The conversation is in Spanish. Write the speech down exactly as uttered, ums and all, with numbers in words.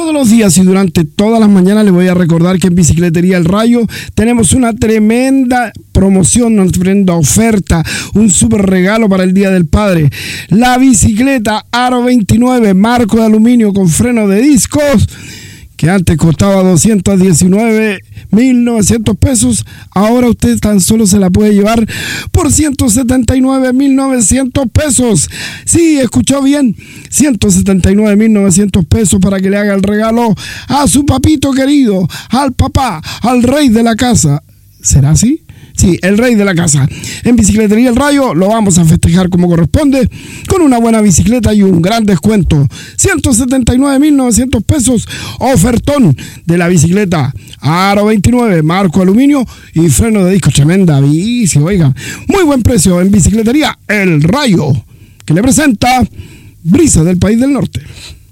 Todos los días y durante todas las mañanas les voy a recordar que en Bicicletería El Rayo tenemos una tremenda promoción, una tremenda oferta, un súper regalo para el Día del Padre. La bicicleta Aro veintinueve, marco de aluminio con freno de discos, que antes costaba doscientos diecinueve mil novecientos pesos, ahora usted tan solo se la puede llevar por ciento setenta y nueve mil novecientos pesos. Sí, escuchó bien, ciento setenta y nueve mil novecientos pesos para que le haga el regalo a su papito querido, al papá, al rey de la casa. ¿Será así? Sí, el rey de la casa. En Bicicletería El Rayo lo vamos a festejar como corresponde, con una buena bicicleta y un gran descuento. ciento setenta y nueve mil novecientos pesos, ofertón de la bicicleta Aro veintinueve, marco aluminio y freno de disco. Tremenda bici, oiga. Muy buen precio en Bicicletería El Rayo, que le presenta Brisa del País del Norte.